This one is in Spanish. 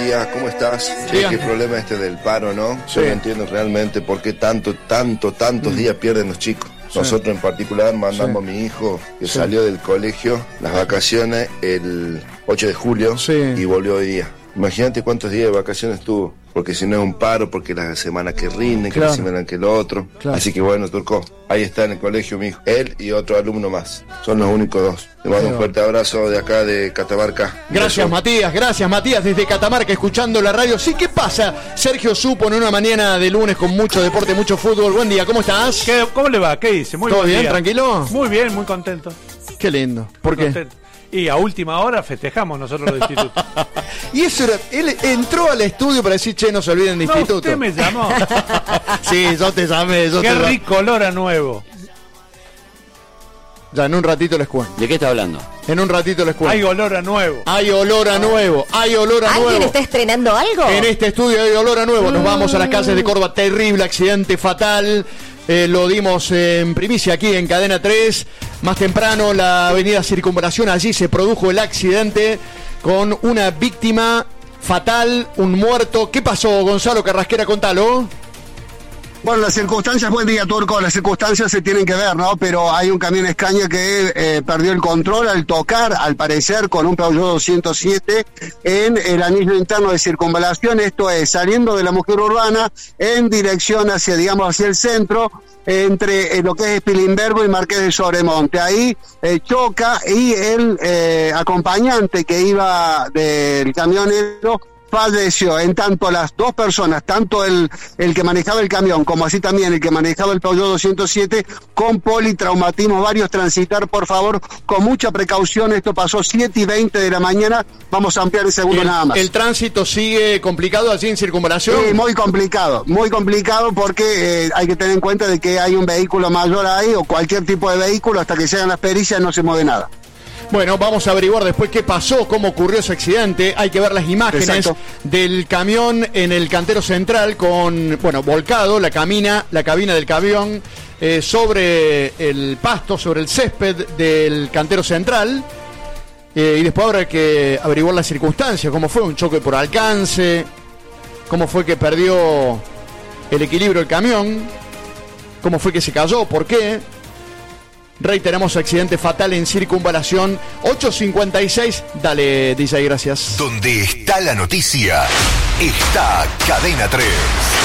días, ¿cómo estás? ¿Qué problema del paro, no? Sí. Yo no entiendo realmente por qué tantos días pierden los chicos. Sí. Nosotros en particular mandamos a mi hijo que salió del colegio las vacaciones el 8 de julio y volvió hoy día. Imagínate cuántos días de vacaciones tuvo, porque si no es un paro, porque la semana que rinden, que la semana que lo otro. Así que bueno, Turco, ahí está en el colegio mi hijo, él y otro alumno más. Son los únicos dos. Te mando un fuerte abrazo de acá de Catamarca. Gracias Matías desde Catamarca escuchando la radio. Sí, ¿qué pasa? Sergio Supo en una mañana de lunes con mucho deporte, mucho fútbol. Buen día, ¿cómo estás? ¿Cómo le va? ¿Qué dice? Muy ¿Todo buen bien? día. ¿Tranquilo? Muy bien, muy contento. Qué lindo. ¿Por qué? Contento. Y a última hora festejamos nosotros los institutos. Y eso era, él entró al estudio para decir, che, no se olviden de instituto. Usted me llamó. Sí, yo te llamé. Qué rico olor a nuevo. Ya, en un ratito les cuento. ¿De qué está hablando? En un ratito les cuento. Hay olor a nuevo. Hay olor a nuevo. Hay olor a nuevo. ¿Alguien está estrenando algo? En este estudio hay olor a nuevo. Nos vamos a las calles de Córdoba. Terrible accidente fatal. Lo dimos en primicia aquí en Cadena 3. Más temprano, la avenida Circunvalación. Allí se produjo el accidente con una víctima fatal, un muerto. ¿Qué pasó, Gonzalo Carrasquera? Contalo. Bueno, las circunstancias, buen día, Turco, las circunstancias se tienen que ver, ¿no? Pero hay un camión Scania que perdió el control al tocar, al parecer, con un Peugeot 207 en el anillo interno de circunvalación, esto es, saliendo de la Mujer Urbana en dirección hacia, digamos, hacia el centro, entre lo que es Pilimbergo y Marqués de Sobremonte. Ahí choca y el acompañante que iba del camionero falleció. En tanto las dos personas, tanto el que manejaba el camión como así también el que manejaba el Peugeot 207 con politraumatismo varios, transitar por favor con mucha precaución. Esto pasó 7:20 de la mañana, vamos a ampliar en segundo nada más. ¿El tránsito sigue complicado allí en Circunvalación? Sí, muy complicado porque hay que tener en cuenta de que hay un vehículo mayor ahí o cualquier tipo de vehículo, hasta que se hagan las pericias no se mueve nada. Bueno, vamos a averiguar después qué pasó, cómo ocurrió ese accidente. Hay que ver las imágenes del camión en el cantero central con, bueno, volcado, la cabina del camión sobre el pasto, sobre el césped del cantero central. Y después habrá que averiguar las circunstancias, cómo fue un choque por alcance, cómo fue que perdió el equilibrio el camión, cómo fue que se cayó, por qué. Reiteramos, accidente fatal en Circunvalación 8:56. Dale, DJ, gracias. Donde está la noticia, está Cadena 3.